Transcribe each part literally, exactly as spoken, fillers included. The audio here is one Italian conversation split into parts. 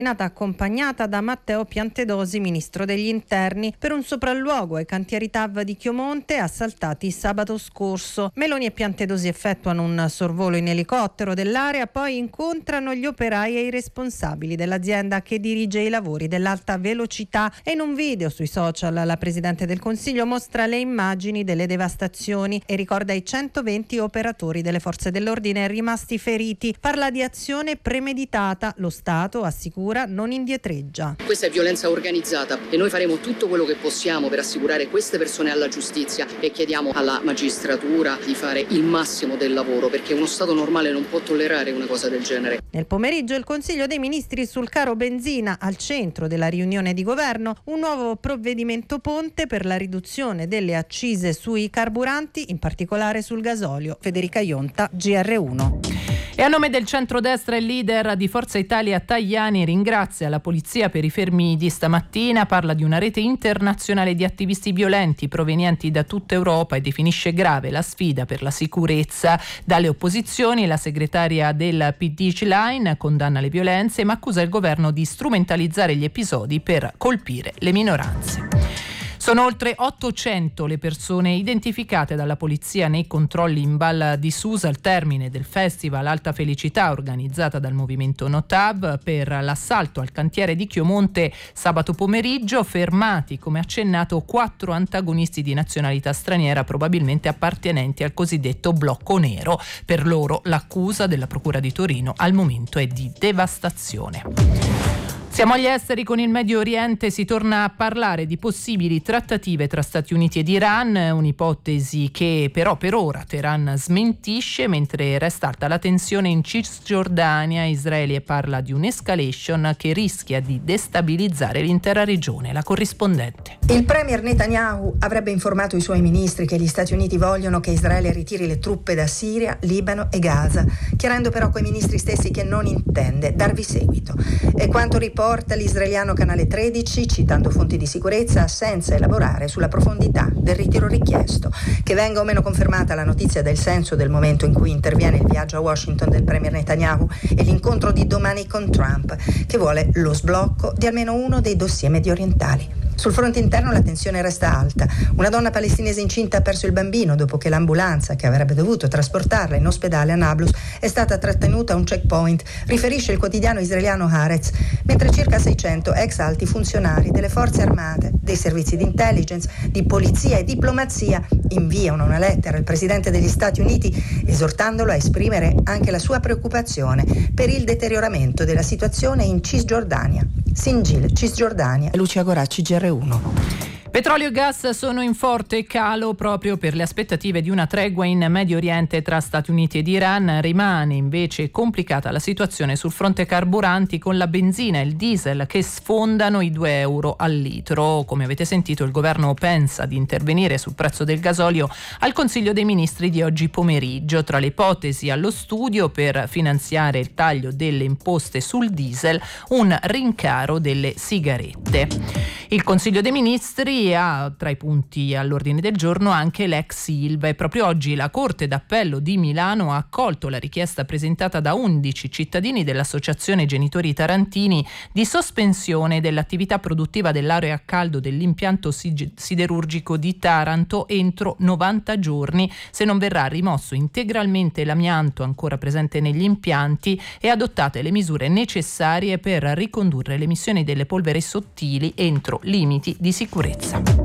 nata accompagnata da Matteo Piantedosi, ministro degli interni, per un sopralluogo ai cantieri T A V di Chiomonte assaltati sabato scorso. Meloni e Piantedosi effettuano un sorvolo in elicottero dell'area, poi incontrano gli operai e i responsabili dell'azienda che dirige i lavori dell'alta velocità, e in un video sui social la Presidente del Consiglio mostra le immagini delle devastazioni e ricorda i centoventi operatori delle forze dell'ordine rimasti feriti. Parla di azione premeditata. Lo Stato, assicura, non indietreggia. Questa è violenza organizzata e noi faremo tutto quello che possiamo per assicurare queste persone alla giustizia, e chiediamo alla magistratura di fare il massimo del lavoro, perché uno Stato normale non può tollerare una cosa del genere. Nel pomeriggio il Consiglio dei Ministri sul caro benzina, al centro della riunione di governo un nuovo provvedimento ponte per la riduzione delle accise sui carburanti, in particolare sul gasolio. Federica Ionta, G R uno. E a nome del centrodestra il leader di Forza Italia Tajani ringrazia la polizia per i fermi di stamattina, parla di una rete internazionale di attivisti violenti provenienti da tutta Europa e definisce grave la sfida per la sicurezza dalle opposizioni. La segretaria del P D Schlein condanna le violenze ma accusa il governo di strumentalizzare gli episodi per colpire le minoranze. Sono oltre ottocento le persone identificate dalla polizia nei controlli in Val di Susa al termine del festival Alta Felicità organizzata dal movimento No T A V per l'assalto al cantiere di Chiomonte sabato pomeriggio. Fermati, come accennato, quattro antagonisti di nazionalità straniera probabilmente appartenenti al cosiddetto blocco nero. Per loro l'accusa della Procura di Torino al momento è di devastazione. Siamo agli esteri. Con il Medio Oriente si torna a parlare di possibili trattative tra Stati Uniti ed Iran, un'ipotesi che però per ora Teheran smentisce, mentre resta alta la tensione in Cisgiordania. Israele parla di un'escalation che rischia di destabilizzare l'intera regione. La corrispondente. Il premier Netanyahu avrebbe informato i suoi ministri che gli Stati Uniti vogliono che Israele ritiri le truppe da Siria, Libano e Gaza, chiarendo però coi ministri stessi che non intende darvi seguito. E quanto riporta l'israeliano Canale tredici, citando fonti di sicurezza, senza elaborare sulla profondità del ritiro richiesto. Che venga o meno confermata la notizia del senso del momento in cui interviene il viaggio a Washington del premier Netanyahu e l'incontro di domani con Trump, che vuole lo sblocco di almeno uno dei dossier mediorientali. Sul fronte interno la tensione resta alta. Una donna palestinese incinta ha perso il bambino dopo che l'ambulanza che avrebbe dovuto trasportarla in ospedale a Nablus è stata trattenuta a un checkpoint, riferisce il quotidiano israeliano Haaretz, mentre circa seicento ex alti funzionari delle forze armate, dei servizi di intelligence, di polizia e diplomazia inviano una lettera al presidente degli Stati Uniti esortandolo a esprimere anche la sua preoccupazione per il deterioramento della situazione in Cisgiordania. Singil, Cisgiordania. Lucia Goracci, G R uno. Petrolio e gas sono in forte calo proprio per le aspettative di una tregua in Medio Oriente tra Stati Uniti ed Iran. Rimane invece complicata la situazione sul fronte carburanti, con la benzina e il diesel che sfondano i due euro al litro. Come avete sentito, il governo pensa di intervenire sul prezzo del gasolio al Consiglio dei Ministri di oggi pomeriggio. Tra le ipotesi allo studio per finanziare il taglio delle imposte sul diesel, un rincaro delle sigarette. Il Consiglio dei Ministri ha tra i punti all'ordine del giorno anche l'ex Ilva, e proprio oggi la Corte d'Appello di Milano ha accolto la richiesta presentata da undici cittadini dell'Associazione Genitori Tarantini di sospensione dell'attività produttiva dell'area a caldo dell'impianto siderurgico di Taranto entro novanta giorni, se non verrà rimosso integralmente l'amianto ancora presente negli impianti e adottate le misure necessarie per ricondurre le emissioni delle polveri sottili entro limiti di sicurezza.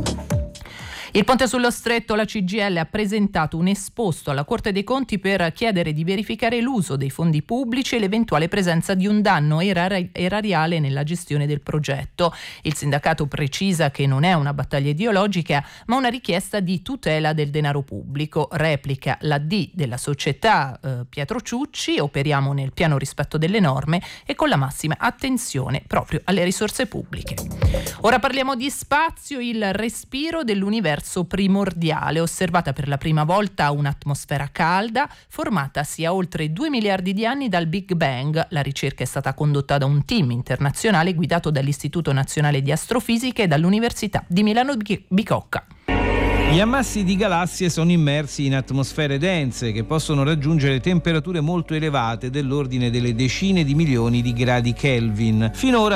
Il ponte sullo Stretto, la C G I L ha presentato un esposto alla Corte dei Conti per chiedere di verificare l'uso dei fondi pubblici e l'eventuale presenza di un danno erar- erariale nella gestione del progetto. Il sindacato precisa che non è una battaglia ideologica, ma una richiesta di tutela del denaro pubblico. Replica la D della società eh, Pietro Ciucci: operiamo nel pieno rispetto delle norme e con la massima attenzione proprio alle risorse pubbliche. Ora parliamo di spazio, il respiro dell'universo primordiale. Osservata per la prima volta un'atmosfera calda formatasi a oltre due miliardi di anni dal Big Bang. La ricerca è stata condotta da un team internazionale guidato dall'Istituto Nazionale di Astrofisica e dall'Università di Milano Bicocca. Gli ammassi di galassie sono immersi in atmosfere dense che possono raggiungere temperature molto elevate dell'ordine delle decine di milioni di gradi Kelvin. Finora